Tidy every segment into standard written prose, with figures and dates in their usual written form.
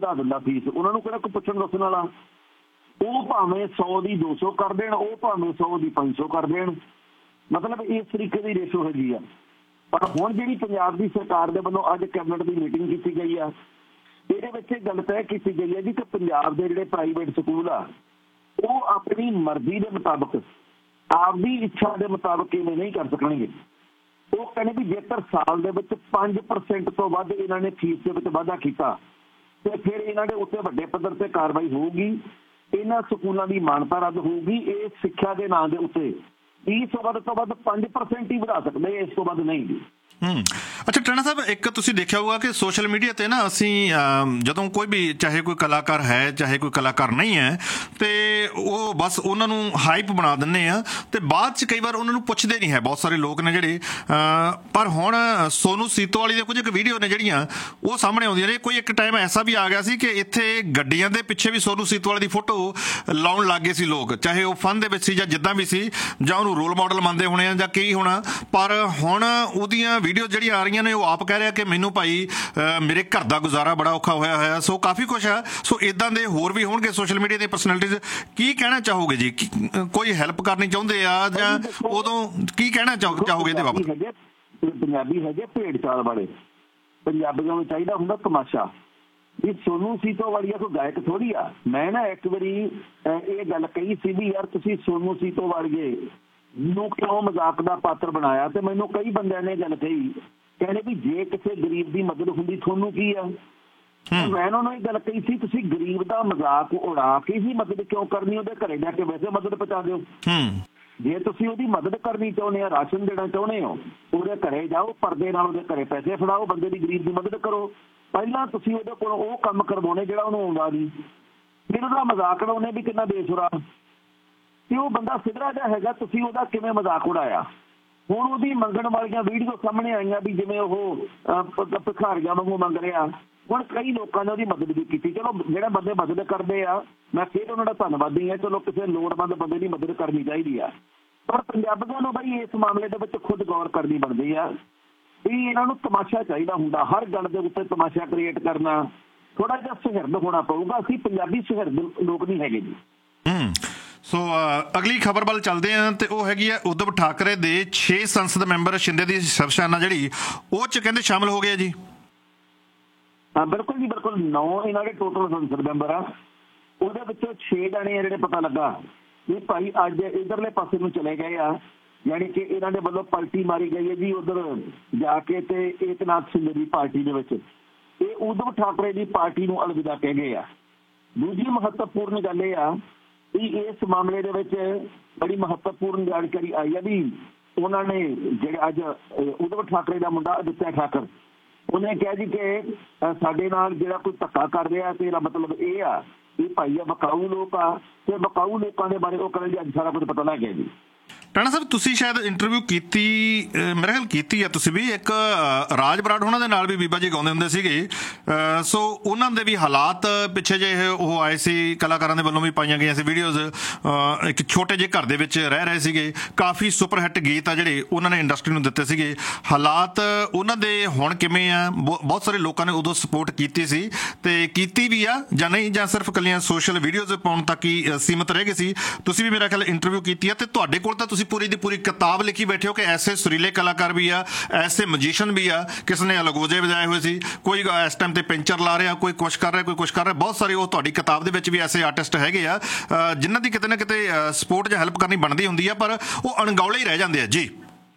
ਵਧਾ ਦਿੰਦਾ ਫੀਸ, ਉਹਨਾਂ ਨੂੰ ਕਿਹੜਾ ਕੋਈ ਪੁੱਛਣ ਦੱਸਣ ਵਾਲਾ। ਉਹ ਭਾਵੇਂ 100 ਦੀ 200 ਕਰ ਦੇਣ, ਉਹ ਭਾਵੇਂ 100 ਦੀ 500 ਕਰ ਦੇਣ। ਮਤਲਬ ਇਸ ਤਰੀਕੇ ਦੀ ਰੇਸ਼ੋ ਹੈਗੀ ਆ। ਪਰ ਹੁਣ ਜਿਹੜੀ ਪੰਜਾਬ ਦੀ ਸਰਕਾਰ ਦੇ ਵੱਲੋਂ ਅੱਜ ਕੈਬਨਿਟ ਦੀ ਮੀਟਿੰਗ ਕੀਤੀ ਗਈ ਆ, ਇਹਦੇ ਵਿੱਚ ਇਹ ਗੱਲ ਤੈਅ ਕੀਤੀ ਗਈ ਹੈ ਜੀ ਕਿ ਪੰਜਾਬ ਦੇ ਜਿਹੜੇ ਪ੍ਰਾਈਵੇਟ ਸਕੂਲ ਆ ਉਹ ਆਪਣੀ ਮਰਜ਼ੀ ਦੇ ਮੁਤਾਬਕ, ਆਪਦੀ ਇੱਛਾ ਦੇ ਮੁਤਾਬਕ ਇਵੇਂ ਨਹੀਂ ਕਰ ਸਕਣਗੇ। ਉਹ ਕਹਿੰਦੇ ਵੀ ਜੇਕਰ ਸਾਲ ਦੇ ਵਿੱਚ 5% ਤੋਂ ਵੱਧ ਇਹਨਾਂ ਨੇ ਫੀਸ ਦੇ ਵਿੱਚ ਵਾਧਾ ਕੀਤਾ ਤੇ ਫਿਰ ਇਹਨਾਂ ਦੇ ਉੱਤੇ ਵੱਡੇ ਪੱਧਰ ਤੇ ਕਾਰਵਾਈ ਹੋਊਗੀ, ਇਹਨਾਂ ਸਕੂਲਾਂ ਦੀ ਮਾਨਤਾ ਰੱਦ ਹੋਊਗੀ। ਇਹ ਸਿੱਖਿਆ ਦੇ ਨਾਂ ਦੇ ਉੱਤੇ 20 ਵੱਧ ਤੋਂ ਵੱਧ 5% ਹੀ ਵਧਾ ਸਕਦੇ, ਇਸ ਤੋਂ ਵੱਧ ਨਹੀਂ ਜੀ। ਅੱਛਾ ਟਾਣਾ ਸਾਹਿਬ, ਇੱਕ ਤੁਸੀਂ ਦੇਖਿਆ ਹੋਊਗਾ ਕਿ ਸੋਸ਼ਲ ਮੀਡੀਆ 'ਤੇ ਨਾ ਅਸੀਂ ਜਦੋਂ ਕੋਈ ਵੀ, ਚਾਹੇ ਕੋਈ ਕਲਾਕਾਰ ਹੈ ਚਾਹੇ ਕੋਈ ਕਲਾਕਾਰ ਨਹੀਂ ਹੈ, ਤੇ ਉਹ ਬਸ ਉਹਨਾਂ ਨੂੰ ਹਾਈਪ ਬਣਾ ਦਿੰਦੇ ਆ ਤੇ ਬਾਅਦ 'ਚ ਕਈ ਵਾਰ ਉਹਨਾਂ ਨੂੰ ਪੁੱਛਦੇ ਨਹੀਂ ਹੈ। ਬਹੁਤ ਸਾਰੇ ਲੋਕ ਨੇ ਜਿਹੜੇ, ਪਰ ਹੁਣ ਸੋਨੂ ਸੀਤੋਵਾਲੀ ਦੇ ਕੁਝ ਇੱਕ ਵੀਡੀਓ ਨੇ ਜਿਹੜੀਆਂ ਉਹ ਸਾਹਮਣੇ ਆਉਂਦੀਆਂ ਨੇ। ਕੋਈ ਇੱਕ ਟਾਈਮ ਐਸਾ ਵੀ ਆ ਗਿਆ ਸੀ ਕਿ ਇੱਥੇ ਗੱਡੀਆਂ ਦੇ ਪਿੱਛੇ ਵੀ ਸੋਨੂ ਸੀਤੋਵਾਲੀ ਦੀ ਫੋਟੋ ਲਾਉਣ ਲੱਗ ਗਏ ਸੀ ਲੋਕ, ਚਾਹੇ ਉਹ ਫਨ ਦੇ ਵਿੱਚ ਸੀ ਜਾਂ ਜਿੱਦਾਂ ਵੀ ਸੀ, ਜਾਂ ਉਹਨੂੰ ਰੋਲ ਮਾਡਲ ਮੰਨਦੇ ਹੋਣੇ ਆ ਜਾਂ ਕੀ ਹੋਣਾ। ਪਰ ਹੁਣ ਉਹਦੀਆਂ ਵੀਡੀਓ ਜਿਹੜੀਆਂ ਆ ਰਹੀਆਂ ਨੇ ਉਹ ਆਪ ਕਹਿ ਰਿਹਾ ਕਿ ਮੈਨੂੰ ਭਾਈ ਮੇਰੇ ਘਰ ਦਾ ਗੁਜ਼ਾਰਾ ਬੜਾ ਔਖਾ ਹੋਇਆ। ਸੋ ਕਾਫੀ ਕੁਛ ਹੈ। ਸੋ ਇੱਦਾਂ ਦੇ ਹੋਰ ਵੀ ਹੋਣਗੇ ਸੋਸ਼ਲ ਮੀਡੀਆ ਦੇ ਪਰਸਨੈਲਿਟੀਜ਼। ਕੀ ਕਹਿਣਾ ਚਾਹੋਗੇ ਜੀ? ਕੋਈ ਹੈਲਪ ਕਰਨੀ ਚਾਹੁੰਦੇ ਆ ਜਾਂ ਉਦੋਂ ਕੀ ਕਹਿਣਾ ਚਾਹੋਗੇ ਇਹਦੇ ਬਾਬਤ? ਪੰਜਾਬੀ ਹੈਗੇ ਭੇਡ ਚਾਲ ਵਾਲੇ, ਪੰਜਾਬੀਆਂ ਨੂੰ ਚਾਹੀਦਾ ਹੁੰਦਾ ਤਮਾਸ਼ਾ। ਇਹ ਸੋਨੂ ਸੀਤੋਵਾਲੀਆ ਕੋਈ ਗਾਇਕ ਥੋੜ੍ਹੀ ਆ। ਮੈਂ ਨਾ ਇੱਕ ਵਾਰੀ ਇਹ ਗੱਲ ਕਹੀ ਸੀ ਵੀ ਯਾਰ ਤੁਸੀਂ ਸੋਨੂ ਸੀਤੋਵਾਲੀਏ ਨੂੰ ਕਿਉਂ ਮਜ਼ਾਕ ਦਾ ਪਾਤਰ ਬਣਾਇਆ, ਤੇ ਮੈਨੂੰ ਕਈ ਬੰਦਿਆਂ ਨੇ ਗੱਲ ਕਹੀ, ਕਹਿੰਦੇ ਵੀ ਜੇ ਕਿਸੇ ਗਰੀਬ ਦੀ ਮਦਦ ਹੁੰਦੀ ਤੁਹਾਨੂੰ ਕੀ ਆ। ਮੈਂ ਉਹਨਾਂ ਨੂੰ ਇਹ ਗੱਲ ਕਹੀ ਸੀ ਤੁਸੀਂ ਗਰੀਬ ਦਾ ਮਜ਼ਾਕ ਉਡਾ ਕੇ ਹੀ ਮਦਦ ਕਿਉਂ ਕਰਨੀ, ਉਹਦੇ ਘਰੇ ਜਾ ਕੇ ਵੈਸੇ ਮਦਦ ਪਹੁੰਚਾ ਦਿਓ। ਜੇ ਤੁਸੀਂ ਉਹਦੀ ਮਦਦ ਕਰਨੀ ਚਾਹੁੰਦੇ ਆ, ਰਾਸ਼ਨ ਦੇਣਾ ਚਾਹੁੰਦੇ ਹੋ, ਉਹਦੇ ਘਰੇ ਜਾਓ, ਪਰਦੇ ਨਾਲ ਉਹਦੇ ਘਰੇ ਪੈਸੇ ਫੜਾਓ, ਬੰਦੇ ਦੀ ਗਰੀਬ ਦੀ ਮਦਦ ਕਰੋ। ਪਹਿਲਾਂ ਤੁਸੀਂ ਉਹਦੇ ਕੋਲ ਉਹ ਕੰਮ ਕਰਵਾਉਣੇ ਜਿਹੜਾ ਉਹਨੂੰ ਆਉਂਦਾ ਨਹੀਂ, ਫਿਰ ਉਹਦਾ ਮਜ਼ਾਕ ਉਡਾਉਣੇ ਵੀ ਕਿੰਨਾ ਬੇਸੁਰਾ। ਤੇ ਉਹ ਬੰਦਾ ਸਿੱਧਰਾ ਜਿਹਾ ਹੈਗਾ, ਤੁਸੀਂ ਉਹਦਾ ਕਿਵੇਂ ਮਜ਼ਾਕ ਉਡਾਇਆ। ਹੁਣ ਉਹਦੀ ਮੰਗਣ ਵਾਲੀਆਂ ਵੀਡੀਓ ਸਾਹਮਣੇ ਆਈਆਂ ਵੀ ਜਿਵੇਂ ਉਹ ਭਿਖਾਰੀਆਂ ਵਾਂਗੂ ਮੰਗ ਰਿਹਾ। ਹੁਣ ਕਈ ਲੋਕਾਂ ਨੇ ਉਹਦੀ ਮਦਦ ਵੀ ਕੀਤੀ। ਚਲੋ ਜਿਹੜੇ ਬੰਦੇ ਮਦਦ ਕਰਦੇ ਆ, ਮੈਂ ਫਿਰ ਉਹਨਾਂ ਦਾ ਧੰਨਵਾਦੀ ਹਾਂ। ਚਲੋ ਕਿਸੇ ਲੋੜਵੰਦ ਬੰਦੇ ਦੀ ਮਦਦ ਕਰਨੀ ਚਾਹੀਦੀ ਆ। ਪਰ ਪੰਜਾਬੀਆਂ ਨੂੰ ਬਈ ਇਸ ਮਾਮਲੇ ਦੇ ਵਿੱਚ ਖੁਦ ਗੌਰ ਕਰਨੀ ਬਣਦੀ ਆ ਵੀ ਇਹਨਾਂ ਨੂੰ ਤਮਾਸ਼ਾ ਚਾਹੀਦਾ ਹੁੰਦਾ। ਹਰ ਗੱਲ ਦੇ ਉੱਤੇ ਤਮਾਸ਼ਾ ਕ੍ਰੀਏਟ ਕਰਨਾ, ਥੋੜਾ ਜਿਹਾ ਸੁਹਿਰਦ ਹੋਣਾ ਪਊਗਾ। ਅਸੀਂ ਪੰਜਾਬੀ ਸੁਹਿਰਦ ਲੋਕ ਨਹੀਂ ਹੈਗੇ ਜੀ। ਸੋ ਅਗਲੀ ਖਬਰ ਵੱਲ ਚੱਲਦੇ ਹਾਂ ਤੇ ਉਹ ਹੈਗੀ ਹੈ ਉद्धਵ ਠਾਕਰੇ ਦੇ 6 ਸੰਸਦ ਮੈਂਬਰ ਸ਼ਿੰਦੇ ਦੀ ਸ਼ਿਵਸੈਨਾ ਜਿਹੜੀ ਉਹ 'ਚ ਕਹਿੰਦੇ ਸ਼ਾਮਲ ਹੋ ਗਏ ਜੀ। ਹਾਂ ਬਿਲਕੁਲ ਜੀ, ਬਿਲਕੁਲ। 9 ਇਹਨਾਂ ਦੇ ਟੋਟਲ ਸੰਸਦ ਮੈਂਬਰ ਆ, ਉਹਦੇ ਵਿੱਚੋਂ 6 ਜਾਣੇ ਆ ਜਿਹੜੇ ਪਤਾ ਲੱਗਾ ਵੀ ਭਾਈ ਅੱਜ ਇੱਧਰਲੇ ਪਾਸੇ ਨੂੰ ਚਲੇ ਗਏ ਆ। ਯਾਨੀ ਕਿ ਇਹਨਾਂ ਦੇ ਵੱਲੋਂ ਪਲਟੀ ਮਾਰੀ ਗਈ ਹੈ ਜੀ ਉੱਧਰ ਜਾ ਕੇ, ਤੇ ਏਕਨਾਥ ਸ਼ਿੰਦੇ ਦੀ ਪਾਰਟੀ ਦੇ ਵਿੱਚ ਇਹ ਉद्धਵ ਠਾਕਰੇ ਦੀ ਪਾਰਟੀ ਨੂੰ ਅਲਵਿਦਾ ਕਹਿ ਗਏ ਆ। ਦੂਜੀ ਮਹੱਤਵਪੂਰਨ ਗੱਲ ਇਹ ਆ ਵੀ ਇਸ ਮਾਮਲੇ ਦੇ ਵਿੱਚ ਬੜੀ ਮਹੱਤਵਪੂਰਨ ਜਾਣਕਾਰੀ ਆਈ ਆ ਵੀ ਉਹਨਾਂ ਨੇ ਜਿਹੜੇ ਅੱਜ ਉद्धਵ ਠਾਕਰੇ ਦਾ ਮੁੰਡਾ ਅਦਿੱਤਿਆ ਠਾਕਰ, ਉਹਨੇ ਕਿਹਾ ਜੀ ਕਿ ਸਾਡੇ ਨਾਲ ਜਿਹੜਾ ਕੋਈ ਧੱਕਾ ਕਰ ਰਿਹਾ ਤੇ ਇਹਦਾ ਮਤਲਬ ਇਹ ਆ ਵੀ ਭਾਈ ਆ ਵਿਕਾਊ ਲੋਕ ਆ, ਤੇ ਵਿਕਾਊ ਲੋਕਾਂ ਦੇ ਬਾਰੇ ਉਹ ਕਹਿੰਦੇ ਅੱਜ ਸਾਰਾ ਕੁਝ ਪਤਾ ਲੱਗ ਗਿਆ ਜੀ। ਟਾਣਾ ਸਾਹਿਬ ਤੁਸੀਂ ਸ਼ਾਇਦ ਇੰਟਰਵਿਊ ਕੀਤੀ, ਮੇਰੇ ਖਿਆਲ ਕੀਤੀ ਆ ਤੁਸੀਂ ਵੀ, ਇੱਕ ਰਾਜ ਬਰਾੜ ਉਹਨਾਂ ਦੇ ਨਾਲ ਵੀ ਬੀਬਾ ਜੀ ਗਾਉਂਦੇ ਹੁੰਦੇ ਸੀਗੇ। ਸੋ ਉਹਨਾਂ ਦੇ ਵੀ ਹਾਲਾਤ ਪਿੱਛੇ ਜਿਹੇ ਉਹ ਆਏ ਸੀ, ਕਲਾਕਾਰਾਂ ਦੇ ਵੱਲੋਂ ਵੀ ਪਾਈਆਂ ਗਈਆਂ ਸੀ ਵੀਡੀਓਜ਼। ਇੱਕ ਛੋਟੇ ਜਿਹੇ ਘਰ ਦੇ ਵਿੱਚ ਰਹਿ ਰਹੇ ਸੀਗੇ, ਕਾਫੀ ਸੁਪਰ ਹਿੱਟ ਗੀਤ ਆ ਜਿਹੜੇ ਉਹਨਾਂ ਨੇ ਇੰਡਸਟਰੀ ਨੂੰ ਦਿੱਤੇ ਸੀਗੇ। ਹਾਲਾਤ ਉਹਨਾਂ ਦੇ ਹੁਣ ਕਿਵੇਂ ਆ? ਬਹੁਤ ਸਾਰੇ ਲੋਕਾਂ ਨੇ ਉਦੋਂ ਸਪੋਰਟ ਕੀਤੀ ਸੀ, ਤੇ ਕੀਤੀ ਵੀ ਆ ਜਾਂ ਨਹੀਂ, ਜਾਂ ਸਿਰਫ ਇਕੱਲੀਆਂ ਸੋਸ਼ਲ ਵੀਡੀਓਜ਼ ਪਾਉਣ ਤੱਕ ਹੀ ਸੀਮਿਤ ਰਹਿ ਗਏ ਸੀ? ਤੁਸੀਂ ਵੀ ਮੇਰਾ ਖਿਆਲ ਇੰਟਰਵਿਊ ਕੀਤੀ ਆ, ਤੇ ਤੁਹਾਡੇ ਕੋਲ ਤਾਂ ਤੁਸੀਂ ਪੂਰੀ ਦੀ ਪੂਰੀ ਕਿਤਾਬ ਲਿਖੀ ਬੈਠੇ ਹੋ ਕਿ ਐਸੇ ਸੁਰੀਲੇ ਕਲਾਕਾਰ ਵੀ ਆ, ਐਸੇ ਮਜੀਸ਼ੀਅਨ ਵੀ ਆ, ਕਿਸ ਨੇ ਅਲਗੋਜੇ ਵਜਾਏ ਹੋਏ ਸੀ, ਕੋਈ ਇਸ ਟਾਈਮ ਤੇ ਪੈਂਚਰ ਲਾ ਰਿਹਾ, ਕੋਈ ਕੁਛ ਕਰ ਰਿਹਾ, ਕੋਈ ਕੁਛ ਕਰ ਰਿਹਾ। ਬਹੁਤ ਸਾਰੇ ਉਹ ਤੁਹਾਡੀ ਕਿਤਾਬ ਦੇ ਵਿੱਚ ਵੀ ਐਸੇ ਆਰਟਿਸਟ ਹੈਗੇ ਆ ਜਿਨ੍ਹਾਂ ਦੀ ਕਿਤੇ ਨਾ ਕਿਤੇ ਸਪੋਰਟ ਜਾਂ ਹੈਲਪ ਕਰਨੀ ਬਣਦੀ ਹੁੰਦੀ ਆ, ਪਰ ਉਹ ਅਣਗੌਲੇ ਹੀ ਰਹਿ ਜਾਂਦੇ ਆ ਜੀ।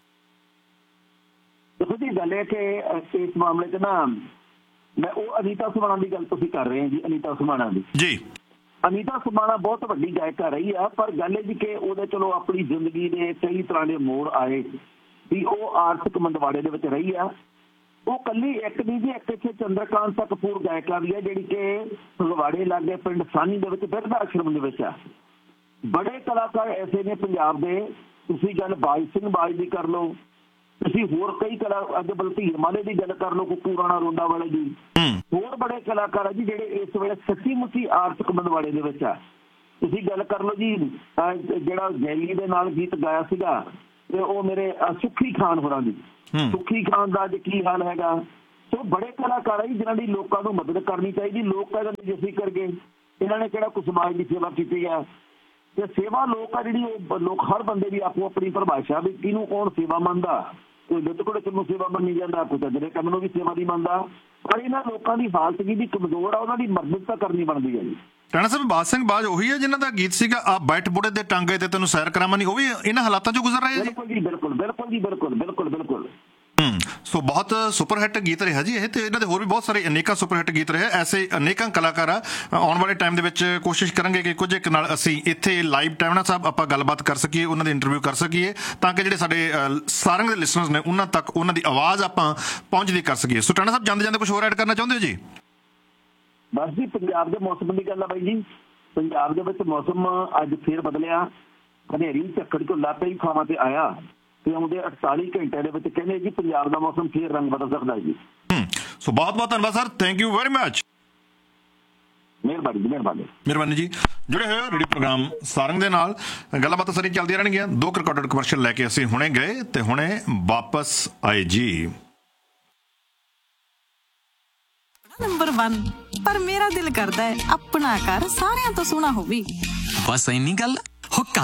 ਦੇਖੋ ਜੀ ਗੱਲ ਇਹ ਕਿ ਇਸ ਮਾਮਲੇ 'ਚ ਨਾ ਮੈਂ ਉਹ ਅਨੀਤਾ ਸੁਮਾਣਾ ਦੀ ਗੱਲ ਤੁਸੀਂ ਕਰ ਰਹੇ ਹੋ ਜੀ, ਅਨੀਤਾ ਸੁਮਾਣਾ ਦੀ ਜੀ। ਅਨੀਤਾ ਸੁਮਾਣਾ ਬਹੁਤ ਵੱਡੀ ਗਾਇਕਾ ਰਹੀ ਆ, ਪਰ ਗੱਲ ਇਹ ਜੀ ਕਿ ਉਹਦੇ ਚਲੋ ਆਪਣੀ ਜ਼ਿੰਦਗੀ ਦੇ ਕਈ ਤਰ੍ਹਾਂ ਦੇ ਮੋੜ ਆਏ ਵੀ ਉਹ ਆਰਥਿਕ ਮੰਦਵਾੜੇ ਦੇ ਵਿੱਚ ਰਹੀ ਆ। ਉਹ ਕੱਲੀ ਇੱਕ ਨਹੀਂ ਜੀ, ਇੱਕ ਇੱਥੇ ਚੰਦਰਕਾਂਤ ਕਪੂਰ ਗਾਇਕਾ ਵੀ ਆ ਜਿਹੜੀ ਕਿ ਫਗਵਾੜੇ ਲਾਗੇ ਪਿੰਡ ਸਾਨੀ ਦੇ ਵਿੱਚ ਬਿਰਧ ਆਸ਼ਰਮ ਦੇ ਵਿੱਚ ਆ। ਬੜੇ ਕਲਾਕਾਰ ਐਸੇ ਨੇ ਪੰਜਾਬ ਦੇ, ਤੁਸੀਂ ਗੱਲ ਬਾਜ ਸਿੰਘ ਬਾਜ ਦੀ ਕਰ ਲਓ, ਤੁਸੀਂ ਹੋਰ ਕਈ ਅੱਜ ਬਲਧੀਰ ਮਾਲੇ ਦੀ ਗੱਲ ਕਰ ਲਓ, ਕੁੱਕੂ ਰਾਣਾ ਰੋਂਡਾ ਵਾਲੇ ਦੀ, ਹੋਰ ਬੜੇ ਕਲਾਕਾਰ ਆ ਜੀ ਜਿਹੜੇ ਇਸ ਵੇਲੇ ਸੱਚੀ ਮੁੱਚੀ ਆਰਥਿਕ ਮੰਦਵਾੜੇ ਦੇ ਵਿੱਚ ਆ। ਤੁਸੀਂ ਗੱਲ ਕਰ ਲਓ ਜੀ ਜਿਹੜਾ ਜੈਲੀ ਦੇ ਨਾਲ ਗੀਤ ਗਾਇਆ ਸੀਗਾ ਤੇ ਉਹ ਮੇਰੇ ਸੁੱਖੀ ਖਾਨ ਹੋਰਾਂ ਦੀ, ਸੁੱਖੀ ਖਾਨ ਦਾ ਅੱਜ ਕੀ ਹਾਲ ਹੈਗਾ। ਸੋ ਬੜੇ ਕਲਾਕਾਰ ਆ ਜੀ ਜਿਨ੍ਹਾਂ ਦੀ ਲੋਕਾਂ ਨੂੰ ਮਦਦ ਕਰਨੀ ਚਾਹੀਦੀ। ਲੋਕ ਕਹਿੰਦੇ ਜੀ ਅਸੀਂ ਕਰਗੇ, ਇਹਨਾਂ ਨੇ ਕਿਹੜਾ ਕੋਈ ਸਮਾਜ ਦੀ ਸੇਵਾ ਕੀਤੀ ਆ। ਤੇ ਸੇਵਾ ਲੋਕ ਆ ਜਿਹੜੀ ਉਹ ਲੋਕ ਹਰ ਬੰਦੇ ਦੀ ਆਪੋ ਆਪਣੀ ਪਰਿਭਾਸ਼ਾ ਵੀ ਕਿਹਨੂੰ ਕੌਣ ਸੇਵਾ ਮੰਨਦਾ। ਕੋਈ ਲੁੱਟ ਖੋਹ ਨੂੰ ਸੇਵਾ ਮੰਨੀ ਜਾਂਦਾ, ਕੋਈ ਜਿਹੜੇ ਕੰਮ ਨੂੰ ਵੀ ਸੇਵਾ ਨਹੀਂ ਮੰਨਦਾ। ਪਰ ਇਹਨਾਂ ਲੋਕਾਂ ਦੀ ਹਾਲਤ ਜਿਹੜੀ ਕਮਜ਼ੋਰ ਆ ਉਹਨਾਂ ਦੀ ਮਦਦ ਤਾਂ ਕਰਨੀ ਬਣਦੀ ਹੈ ਜੀ। ਰਾਣਾ ਸਾਹਿਬ ਬਾਜ ਸਿੰਘ ਬਾਜ ਉਹੀ ਹੈ ਜਿਨ੍ਹਾਂ ਦਾ ਗੀਤ ਸੀਗਾ ਆ ਬੈਠ ਬੁੜੇ ਦੇ ਟਾਂਗੇ ਤੇ ਤੈਨੂੰ ਸੈਰ ਕਰਾਵਾਂ ਨਹੀਂ, ਉਹ ਵੀ ਇਹਨਾਂ ਹਾਲਾਤਾਂ ਚੋਂ ਗੁਜ਼ਰ ਰਹੇ ਆ ਜੀ। ਬਿਲਕੁਲ ਜੀ, ਬਿਲਕੁਲ ਬਿਲਕੁਲ ਜੀ, ਬਿਲਕੁਲ ਬਿਲਕੁਲ ਬਿਲਕੁਲ। ਸੋ ਬਹੁਤ ਸੁਪਰ ਹਿੱਟ ਗੀਤ ਰਿਹਾ ਜੀ ਇਹ, ਤੇ ਇਹਨਾਂ ਦੇ ਹੋਰ ਵੀ ਬਹੁਤ ਸਾਰੇ ਅਨੇਕਾਂ ਸੁਪਰ ਹਿੱਟ ਗੀਤ ਰਹੇ। ਐਸੇ ਅਨੇਕਾਂ ਕਲਾਕਾਰ ਆ। ਆਉਣ ਵਾਲੇ ਟਾਈਮ ਦੇ ਵਿੱਚ ਕੋਸ਼ਿਸ਼ ਕਰਾਂਗੇ ਕਿ ਕੁਝ ਇੱਕ ਨਾਲ ਅਸੀਂ ਇੱਥੇ ਲਾਈਵ ਟਾਈਮਨਾ ਸਾਹਿਬ ਆਪਾਂ ਗੱਲਬਾਤ ਕਰ ਸਕੀਏ, ਉਹਨਾਂ ਦੀ ਇੰਟਰਵਿਊ ਕਰ ਸਕੀਏ, ਤਾਂ ਕਿ ਜਿਹੜੇ ਸਾਡੇ ਸਾਰੰਗ ਦੇ ਲਿਸਨਰਸ ਨੇ ਉਹਨਾਂ ਤੱਕ ਉਹਨਾਂ ਦੀ ਆਵਾਜ਼ ਆਪਾਂ ਪਹੁੰਚਦੀ ਕਰ ਸਕੀਏ। ਸੋ ਟਾਣਾ ਸਾਹਿਬ ਜਾਂਦੇ ਜਾਂਦੇ ਕੁਝ ਹੋਰ ਐਡ ਕਰਨਾ ਚਾਹੁੰਦੇ ਹੋ ਜੀ? ਬਸ ਜੀ ਪੰਜਾਬ ਦੇ ਮੌਸਮ ਦੀ ਗੱਲ ਆ ਬਾਈ ਜੀ। ਪੰਜਾਬ ਦੇ ਵਿੱਚ ਮੌਸਮ ਅੱਜ ਫੇਰ ਬਦਲਿਆ, ਹਨੇਰੀ ਝੱਖੜ ਝੁੱਲਾ ਕਈ ਥਾਵਾਂ ਤੇ ਆਇਆ ਤੇ ਆਉਂਦੇ 48 ਘੰਟਿਆਂ ਦੇ ਵਿੱਚ ਕਹਿੰਦੇ ਜੀ ਪੰਜਾਬ ਦਾ ਮੌਸਮ ਫੇਰ ਰੰਗ ਬਦਲ ਸਕਦਾ ਜੀ। ਸੋ ਬਹੁਤ ਬਹੁਤ ਧੰਨਵਾਦ sir, thank you very much. ਮਿਹਰਬਾਨੀ ਜੀ, ਮਿਹਰਬਾਨੀ ਜੀ। ਜੁੜੇ ਹੋਏ ਰੇਡੀਓ ਪ੍ਰੋਗਰਾਮ ਸਾਰੰਗ ਦੇ ਨਾਲ, ਗੱਲਬਾਤਾਂ ਸਾਰੀਆਂ ਚੱਲਦੀਆਂ ਰਹਿਣਗੀਆਂ। 2 ਰਿਕਾਰਡਡ ਕਮਰਸ਼ੀਅਲ ਲੈ ਕੇ ਅਸੀਂ ਹੁਣੇ ਗਏ ਤੇ ਹੁਣੇ ਵਾਪਸ ਆਏ ਜੀ। ਨੰਬਰ 1 ਪਰ ਮੇਰਾ ਦਿਲ ਕਰਦਾ ਹੈ ਆਪਣਾ ਘਰ ਸਾਰਿਆਂ ਤੋਂ ਸੋਹਣਾ ਹੋਵੇ। ਬਸ ਇੰਨੀ ਗੱਲ।